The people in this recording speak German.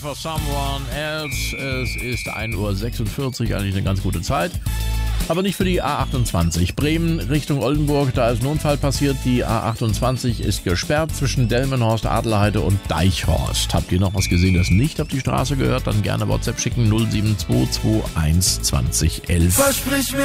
For someone else. Es ist 1:46 Uhr, eigentlich eine ganz gute Zeit. Aber nicht für die A28. Bremen Richtung Oldenburg, da ist ein Unfall passiert. Die A28 ist gesperrt zwischen Delmenhorst, Adelheide und Deichhorst. Habt ihr noch was gesehen, das nicht auf die Straße gehört? Dann gerne WhatsApp schicken 072 21 20 11. Versprich mir